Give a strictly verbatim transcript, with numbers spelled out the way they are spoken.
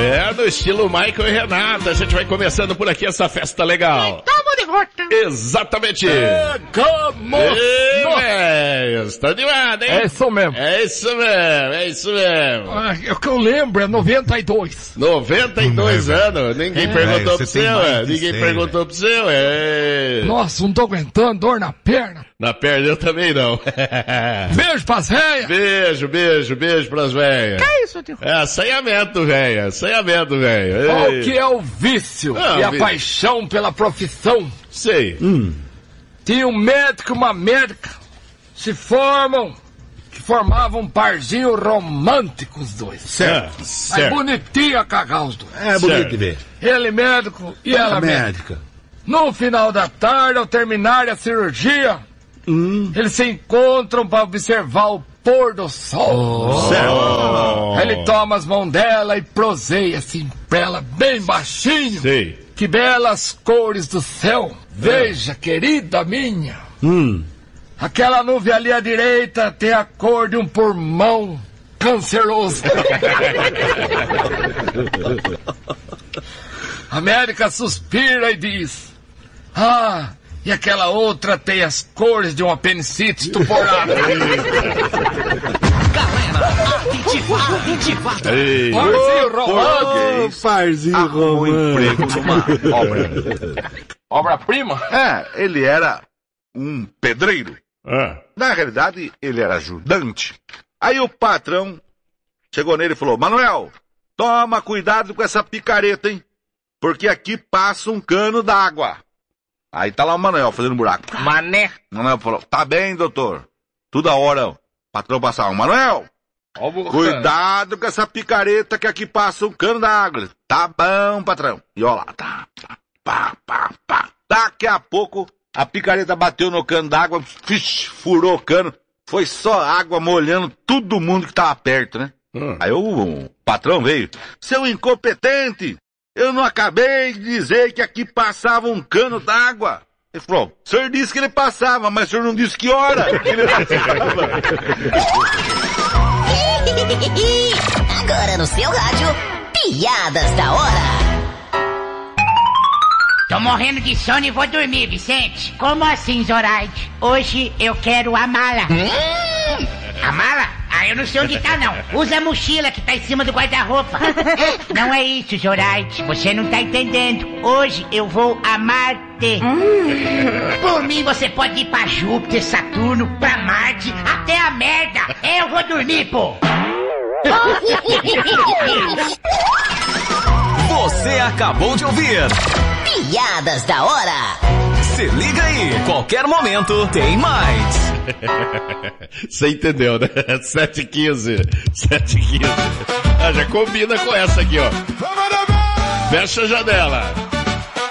É, no estilo Michael e Renata. A gente vai começando por aqui essa festa legal. Estamos de volta. Exatamente. Chegamos. É, está animado, hein? É isso mesmo. É isso mesmo, é isso mesmo. Ah, o que eu lembro é noventa e dois. noventa e dois hum, anos. Ninguém é, perguntou é, pro seu, é. Ninguém cem, perguntou pro seu, é. Nossa, não tô aguentando, dor na perna. Na perna eu também não. Beijo pras véias. Beijo, beijo, beijo pras véias. Que é isso, tio? É, assanhamento, véia. Assanhamento, véia. Qual que é o vício não, e a vício. paixão pela profissão? Sei. Hum. Tinha um médico e uma médica. Se formam, que formavam um parzinho romântico os dois. Certo. É, certo. Aí bonitinho a cagar os dois. É bonito de ver. Ele médico e ela médica. médica. No final da tarde, ao terminar a cirurgia, hum. eles se encontram para observar o pôr do sol. Oh. Certo. Ele toma as mãos dela e proseia assim pra ela bem baixinho. Sei. Que belas cores do céu. Veja, querida minha. Hum. Aquela nuvem ali à direita tem a cor de um pulmão canceroso. A médica suspira e diz: ah, e aquela outra tem as cores de uma apendicite estuporada. Ei. Parzinho romântico. Parzinho romântico. Uma obra. Obra-prima? É, ele era um pedreiro. Ah. Na realidade, ele era ajudante. Aí o patrão chegou nele e falou: Manuel, toma cuidado com essa picareta, hein? Porque aqui passa um cano d'água. Aí tá lá o Manuel fazendo buraco. Mané. O Manuel falou: tá bem, doutor. Toda hora o patrão passava: Manuel, cuidado com essa picareta que aqui passa um cano d'água. Tá bom, patrão. E ó lá, tá, tá, pá, pá, pá. Daqui a pouco a picareta bateu no cano d'água, furou o cano. Foi só água molhando todo mundo que tava perto, né? Hum. Aí o, o patrão veio: seu incompetente, eu não acabei de dizer que aqui passava um cano d'água. Ele falou: o senhor disse que ele passava, mas o senhor não disse que hora que ele passava. Agora no seu rádio, piadas da hora. Tô morrendo de sono e vou dormir, Vicente. Como assim, Zoraide? Hoje eu quero a mala. Hum? A mala? Ah, eu não sei onde tá, não. Usa a mochila que tá em cima do guarda-roupa. Não é isso, Zoraide. Você não tá entendendo. Hoje eu vou a Marte. Hum. Por mim, você pode ir pra Júpiter, Saturno, pra Marte, até a merda. Eu vou dormir, pô. Você acabou de ouvir Piadas da Hora. Se liga aí, qualquer momento tem mais. Você entendeu, né? sete e quinze. sete e quinze. Ah, já combina com essa aqui, ó. Fecha a janela.